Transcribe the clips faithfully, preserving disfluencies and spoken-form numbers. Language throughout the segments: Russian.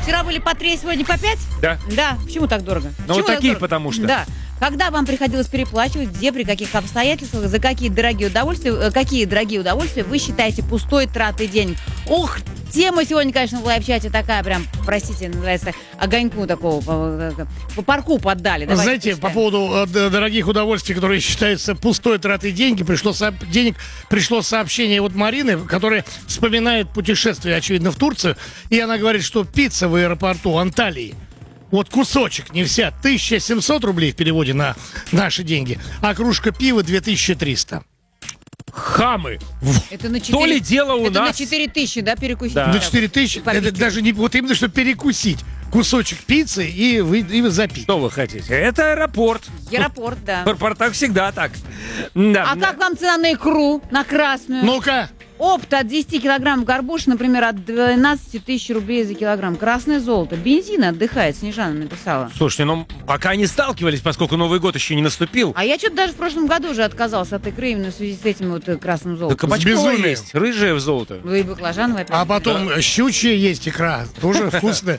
Вчера были по три, сегодня по пять? Да. Да. Почему так дорого? Ну, Почему вот так такие, дорого? потому что. Да. Когда вам приходилось переплачивать, где, при каких обстоятельствах, за какие дорогие удовольствия, э, какие дорогие удовольствия вы считаете пустой тратой денег? Ух, тема сегодня, конечно, в лайв-чате такая прям, простите, называется, огоньку такого, по, по парку поддали. Давайте Знаете, почитаем. по поводу э, дорогих удовольствий, которые считаются пустой тратой деньги, пришло со- денег, пришло сообщение от Марины, которая вспоминает путешествие, очевидно, в Турцию, и она говорит, что пицца в аэропорту Анталии, вот кусочек, не вся, тысяча семьсот рублей в переводе на наши деньги, а кружка пива две тысячи триста. Хамы. Это на То ли дело у это нас. на четыре тысячи, да, перекусить? Да. На четыре тысячи, это даже не вот именно, что перекусить кусочек пиццы и, вы, и запить. Что вы хотите? Это аэропорт. Аэропорт, да. В аэропортах всегда так. Да. А как вам цена на икру, на красную? Ну-ка, Опт от десяти килограмм горбуш, например, от двенадцати тысяч рублей за килограмм. Красное золото. Бензин отдыхает, Снежана написала. Слушайте, ну пока не сталкивались, поскольку Новый год еще не наступил. А я что-то даже в прошлом году уже отказался от икры именно в связи с этим вот э, красным Да золотом. кабачковая безумие. есть, рыжая в золото. Вы и баклажановые опять. а потом щучья есть икра, тоже вкусная.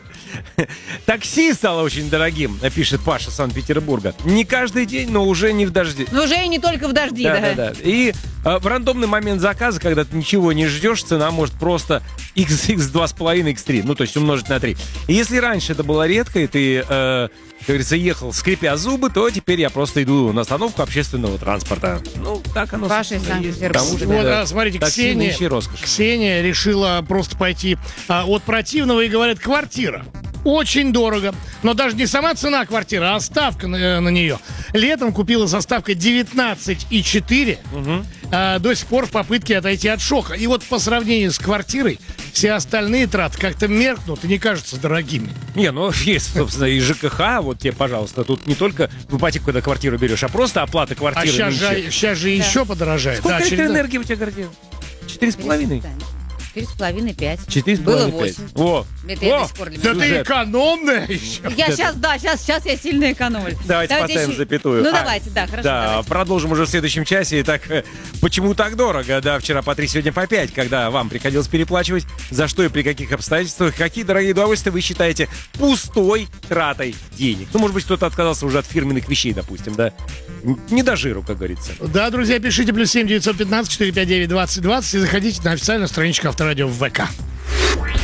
Такси стало очень дорогим, пишет Паша Санкт-Петербурга. Не каждый день, но уже не в дожди. Ну уже и не только в дожди, да. Да, да, да. И э, в рандомный момент заказа, когда ты ничего не ждешь, цена может просто икс икс два с половиной, икс три, ну, то есть умножить на три. И если раньше это было редко, и ты, э, как говорится, ехал, скрипя зубы, то теперь я просто иду на остановку общественного транспорта. Ну, так оно, Паша из собственно, есть. Санкт-Петербурга. Потому что, Вот, да, а, смотрите, такси Ксения, нынче роскошь. Ксения решила просто пойти а, от противного и говорит, квартира. Очень дорого. Но даже не сама цена квартиры, а ставка на, на нее. Летом купила за ставкой девятнадцать и четыре. Угу. А, до сих пор в попытке отойти от шока. И вот по сравнению с квартирой, все остальные траты как-то меркнут и не кажутся дорогими. Не, ну есть, собственно, и ЖКХ, вот тебе, пожалуйста, тут не только в ипотеку, когда квартиру берешь, а просто оплата А квартиры. сейчас нынче. же, щас же еще подорожает. Сколько Да, очередной- электроэнергии у тебя, Гордеев? Четыре с половиной? Четыре с половиной, пять. Четыре с Было половиной, пять. восемь. Во. Это я О! до сих пор для Да меня. ты Сюжет. экономная еще. Я сейчас, да, сейчас, сейчас я сильно экономлю. Давайте поставим еще- запятую. Ну А, давайте, да, хорошо. Да, давайте. продолжим уже в следующем часе. Итак, э, почему так дорого? Да, вчера по три, сегодня по пять, когда вам приходилось переплачивать, за что и при каких обстоятельствах, какие дорогие удовольствия вы считаете пустой тратой денег. Ну, может быть, кто-то отказался уже от фирменных вещей, допустим, да? Н- Не до жиру, как говорится. Да, друзья, пишите плюс семь девятьсот пятнадцать четыреста пятьдесят девять двадцать двадцать и заходите на официальную страничку Авторадио в ВК.